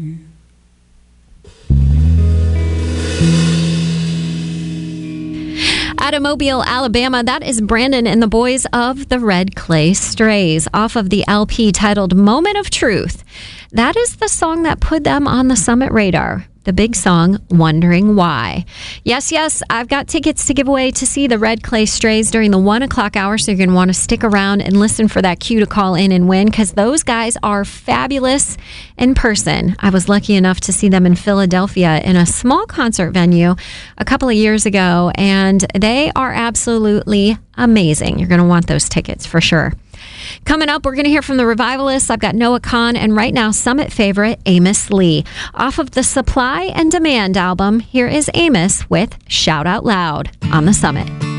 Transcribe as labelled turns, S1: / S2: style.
S1: Out of Mobile, Alabama, that is Brandon and the boys of the Red Clay Strays off of the LP titled Moment of Truth. That is the song that put them on the Summit radar. The big song, Wondering Why. Yes, I've got tickets to give away to see the Red Clay Strays during the 1 o'clock hour, so you're going to want to stick around and listen for that cue to call in and win, because those guys are fabulous in person. I was lucky enough to see them in Philadelphia in a small concert venue a couple of years ago, and they are absolutely amazing. You're going to want those tickets for sure. Coming up, we're going to hear from the Revivalists. I've got Noah Kahan, and right now, Summit favorite Amos Lee. Off of the Supply and Demand album, here is Amos with Shout Out Loud on the Summit.